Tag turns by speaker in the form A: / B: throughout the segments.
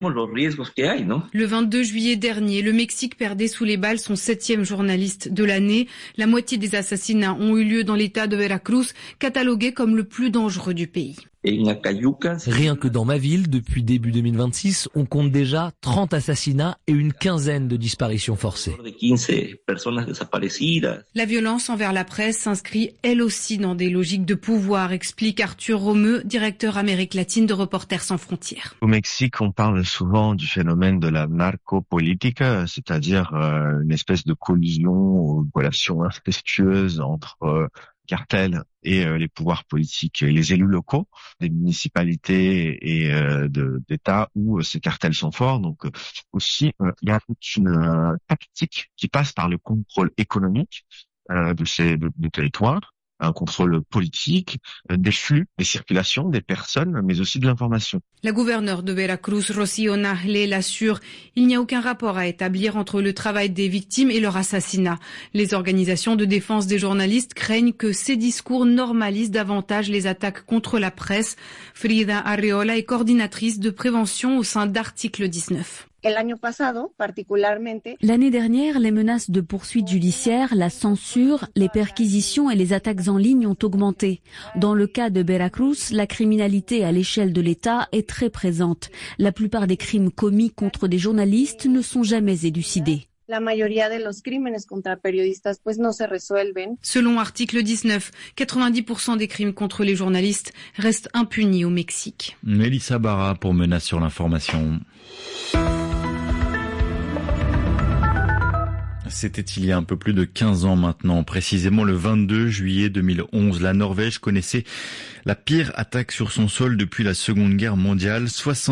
A: Le 22 juillet dernier, le Mexique perdait sous les balles son 7e journaliste de l'année. La moitié des assassinats ont eu lieu dans l'état de Veracruz, catalogué comme le plus dangereux du pays.
B: Rien que dans ma ville, depuis début 2026, on compte déjà 30 assassinats et une quinzaine de disparitions forcées.
A: La violence envers la presse s'inscrit elle aussi dans des logiques de pouvoir, explique Arthur Romeu, directeur Amérique latine de Reporters sans frontières.
C: Au Mexique, on parle souvent du phénomène de la narcopolitique, c'est-à-dire une espèce de collusion ou relation incestueuse entre cartels et les pouvoirs politiques et les élus locaux des municipalités et d'États où ces cartels sont forts. Donc aussi, il y a toute une tactique qui passe par le contrôle économique de ces territoires, un contrôle politique, des flux, des circulations, des personnes, mais aussi de l'information.
A: La gouverneure de Veracruz, Rocío Nahle, l'assure, il n'y a aucun rapport à établir entre le travail des victimes et leur assassinat. Les organisations de défense des journalistes craignent que ces discours normalisent davantage les attaques contre la presse. Frida Arreola est coordinatrice de prévention au sein d'Article 19.
D: L'année dernière, les menaces de poursuites judiciaires, la censure, les perquisitions et les attaques en ligne ont augmenté. Dans le cas de Veracruz, la criminalité à l'échelle de l'État est très présente. La plupart des crimes commis contre des journalistes ne sont jamais élucidés.
A: Selon Article 19, 90% des crimes contre les journalistes restent impunis au Mexique.
E: Mélissa Barra pour Menace sur l'information. C'était il y a un peu plus de 15 ans maintenant, précisément le 22 juillet 2011. La Norvège connaissait la pire attaque sur son sol depuis la Seconde Guerre mondiale.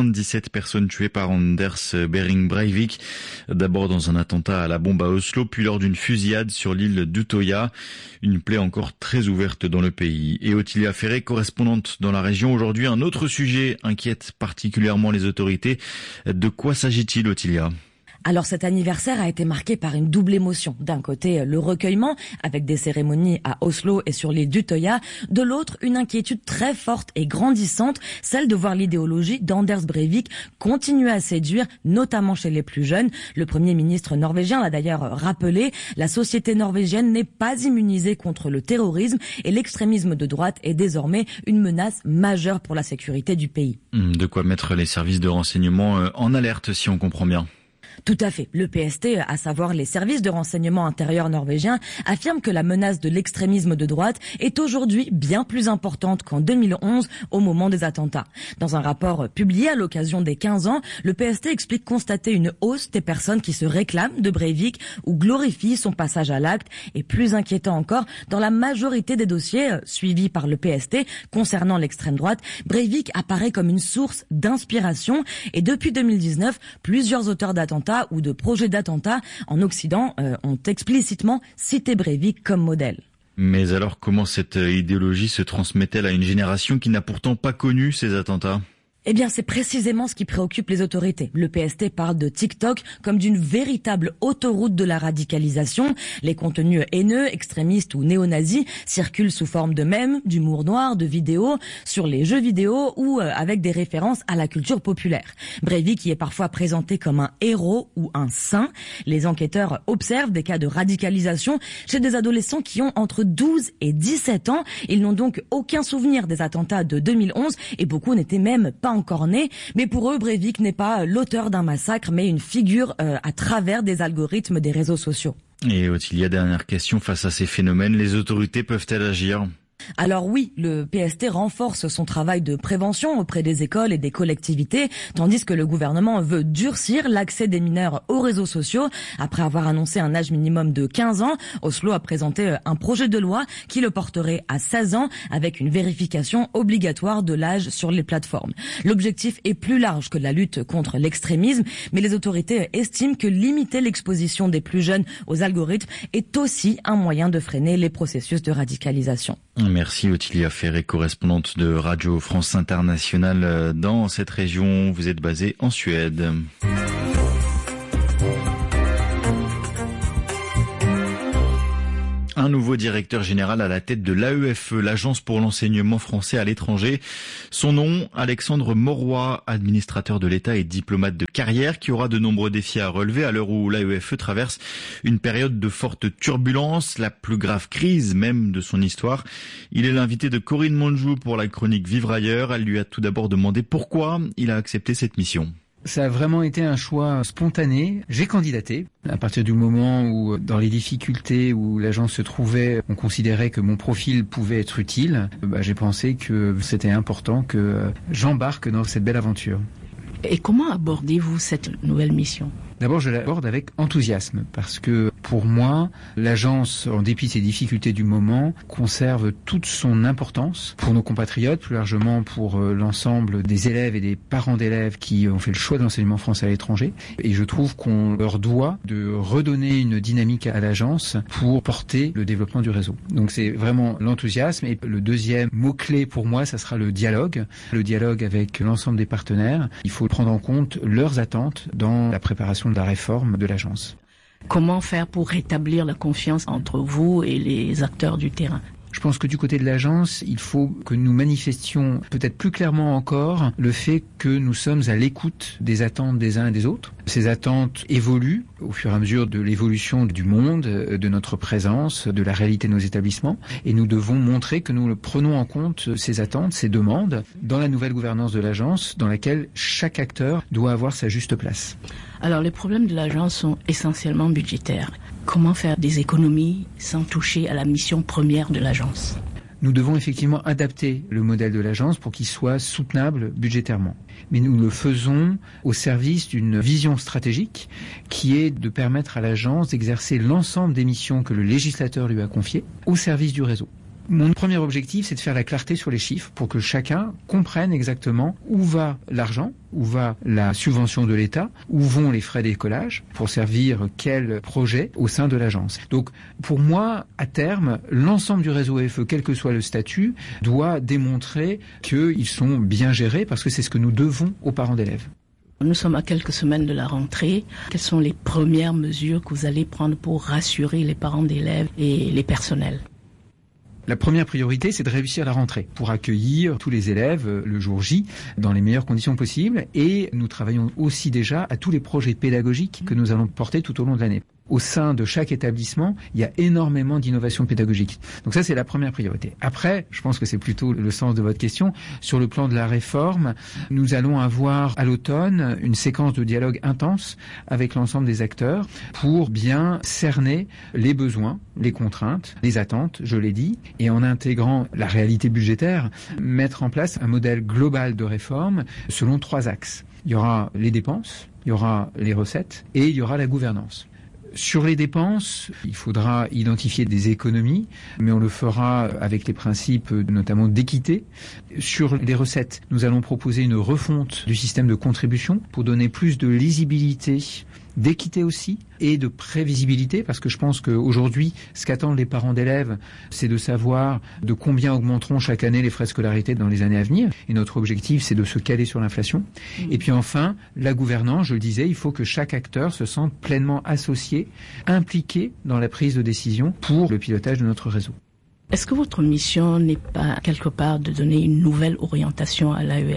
E: 77 personnes tuées par Anders Behring Breivik, d'abord dans un attentat à la bombe à Oslo, puis lors d'une fusillade sur l'île d'Utøya. Une plaie encore très ouverte dans le pays. Et Ottilia Ferré, correspondante dans la région, aujourd'hui un autre sujet inquiète particulièrement les autorités. De quoi s'agit-il, Ottilia ?
F: Alors cet anniversaire a été marqué par une double émotion. D'un côté, le recueillement, avec des cérémonies à Oslo et sur l'île d'Utøya. De l'autre, une inquiétude très forte et grandissante, celle de voir l'idéologie d'Anders Breivik continuer à séduire, notamment chez les plus jeunes. Le Premier ministre norvégien l'a d'ailleurs rappelé, la société norvégienne n'est pas immunisée contre le terrorisme et l'extrémisme de droite est désormais une menace majeure pour la sécurité du pays.
E: De quoi mettre les services de renseignement en alerte, si on comprend bien.
F: Tout à fait. Le PST, à savoir les services de renseignement intérieur norvégiens, affirme que la menace de l'extrémisme de droite est aujourd'hui bien plus importante qu'en 2011 au moment des attentats. Dans un rapport publié à l'occasion des 15 ans, le PST explique constater une hausse des personnes qui se réclament de Breivik ou glorifient son passage à l'acte. Et plus inquiétant encore, dans la majorité des dossiers suivis par le PST concernant l'extrême droite, Breivik apparaît comme une source d'inspiration. Et depuis 2019, plusieurs auteurs d'attentats ou de projets d'attentats en Occident ont explicitement cité Breivik comme modèle.
E: Mais alors comment cette idéologie se transmet-elle à une génération qui n'a pourtant pas connu ces attentats ?
F: Eh bien, c'est précisément ce qui préoccupe les autorités. Le PST parle de TikTok comme d'une véritable autoroute de la radicalisation. Les contenus haineux, extrémistes ou néo-nazis circulent sous forme de mèmes, d'humour noir, de vidéos, sur les jeux vidéo ou avec des références à la culture populaire. Breivik y est parfois présenté comme un héros ou un saint. Les enquêteurs observent des cas de radicalisation chez des adolescents qui ont entre 12 et 17 ans. Ils n'ont donc aucun souvenir des attentats de 2011 et beaucoup n'étaient même pas encore nés, mais pour eux, Breivik n'est pas l'auteur d'un massacre, mais une figure à travers des algorithmes des réseaux sociaux.
E: Et Ottilia, dernière question, face à ces phénomènes, les autorités peuvent-elles agir ?
F: Alors oui, le PST renforce son travail de prévention auprès des écoles et des collectivités, tandis que le gouvernement veut durcir l'accès des mineurs aux réseaux sociaux. Après avoir annoncé un âge minimum de 15 ans, Oslo a présenté un projet de loi qui le porterait à 16 ans avec une vérification obligatoire de l'âge sur les plateformes. L'objectif est plus large que la lutte contre l'extrémisme, mais les autorités estiment que limiter l'exposition des plus jeunes aux algorithmes est aussi un moyen de freiner les processus de radicalisation.
E: Merci Ottilia Ferré, correspondante de Radio France Internationale dans cette région. Vous êtes basée en Suède. Un nouveau directeur général à la tête de l'AEFE, l'Agence pour l'enseignement français à l'étranger. Son nom, Alexandre Mauroy, administrateur de l'État et diplomate de carrière, qui aura de nombreux défis à relever à l'heure où l'AEFE traverse une période de forte turbulence, la plus grave crise même de son histoire. Il est l'invité de Corinne Monjou pour la chronique Vivre ailleurs. Elle lui a tout d'abord demandé pourquoi il a accepté cette mission.
G: Ça a vraiment été un choix spontané. J'ai candidaté. À partir du moment où, dans les difficultés où l'agence se trouvait, on considérait que mon profil pouvait être utile, j'ai pensé que c'était important que j'embarque dans cette belle aventure.
H: Et comment abordez-vous cette nouvelle mission ?
G: D'abord, je l'aborde avec enthousiasme parce que pour moi, l'agence, en dépit de ses difficultés du moment, conserve toute son importance pour nos compatriotes, plus largement pour l'ensemble des élèves et des parents d'élèves qui ont fait le choix de l'enseignement français à l'étranger. Et je trouve qu'on leur doit de redonner une dynamique à l'agence pour porter le développement du réseau. Donc c'est vraiment l'enthousiasme. Et le deuxième mot-clé pour moi, ça sera le dialogue. Le dialogue avec l'ensemble des partenaires. Il faut prendre en compte leurs attentes dans la préparation de la réforme de l'agence.
H: Comment faire pour rétablir la confiance entre vous et les acteurs du terrain ?
G: Je pense que du côté de l'agence, il faut que nous manifestions peut-être plus clairement encore le fait que nous sommes à l'écoute des attentes des uns et des autres. Ces attentes évoluent au fur et à mesure de l'évolution du monde, de notre présence, de la réalité de nos établissements. Et nous devons montrer que nous prenons en compte ces attentes, ces demandes, dans la nouvelle gouvernance de l'agence, dans laquelle chaque acteur doit avoir sa juste place.
H: Alors, les problèmes de l'agence sont essentiellement budgétaires. Comment faire des économies sans toucher à la mission première de l'agence ?
G: Nous devons effectivement adapter le modèle de l'agence pour qu'il soit soutenable budgétairement. Mais nous le faisons au service d'une vision stratégique qui est de permettre à l'agence d'exercer l'ensemble des missions que le législateur lui a confiées au service du réseau. Mon premier objectif, c'est de faire la clarté sur les chiffres pour que chacun comprenne exactement où va l'argent, où va la subvention de l'État, où vont les frais d'écolage pour servir quel projet au sein de l'agence. Donc, pour moi, à terme, l'ensemble du réseau AEFE, quel que soit le statut, doit démontrer qu'ils sont bien gérés parce que c'est ce que nous devons aux parents d'élèves.
H: Nous sommes à quelques semaines de la rentrée. Quelles sont les premières mesures que vous allez prendre pour rassurer les parents d'élèves et les personnels ?
G: La première priorité, c'est de réussir la rentrée pour accueillir tous les élèves le jour J dans les meilleures conditions possibles. Et nous travaillons aussi déjà à tous les projets pédagogiques que nous allons porter tout au long de l'année. Au sein de chaque établissement, il y a énormément d'innovation pédagogique. Donc ça, c'est la première priorité. Après, je pense que c'est plutôt le sens de votre question. Sur le plan de la réforme, nous allons avoir à l'automne une séquence de dialogue intense avec l'ensemble des acteurs pour bien cerner les besoins, les contraintes, les attentes, je l'ai dit, et en intégrant la réalité budgétaire, mettre en place un modèle global de réforme selon 3 axes. Il y aura les dépenses, il y aura les recettes et il y aura la gouvernance. Sur les dépenses, il faudra identifier des économies, mais on le fera avec les principes notamment d'équité. Sur les recettes, nous allons proposer une refonte du système de contribution pour donner plus de lisibilité, d'équité aussi, et de prévisibilité, parce que je pense qu'aujourd'hui, ce qu'attendent les parents d'élèves, c'est de savoir de combien augmenteront chaque année les frais de scolarité dans les années à venir. Et notre objectif, c'est de se caler sur l'inflation. Et puis enfin, la gouvernance, je le disais, il faut que chaque acteur se sente pleinement associé, impliqué dans la prise de décision pour le pilotage de notre réseau.
H: Est-ce que votre mission n'est pas quelque part de donner une nouvelle orientation à l'AEFE ?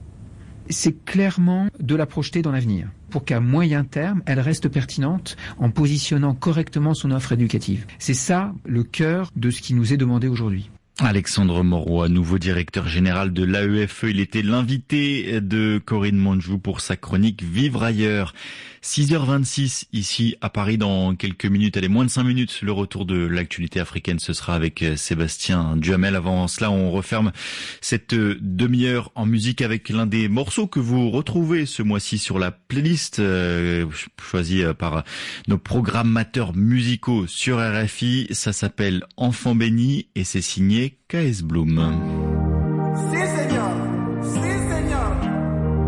G: C'est clairement de la projeter dans l'avenir, pour qu'à moyen terme, elle reste pertinente en positionnant correctement son offre éducative. C'est ça le cœur de ce qui nous est demandé aujourd'hui.
E: Alexandre Mauroy, nouveau directeur général de l'AEFE, il était l'invité de Corinne Monjou pour sa chronique Vivre ailleurs. 6h26 ici à Paris, dans quelques minutes, allez, moins de 5 minutes, le retour de l'actualité africaine, ce sera avec Sébastien Duhamel. Avant cela, on referme cette demi-heure en musique avec l'un des morceaux que vous retrouvez ce mois-ci sur la playlist choisie par nos programmateurs musicaux sur RFI. Ça s'appelle Enfant béni et c'est signé KS Bloom.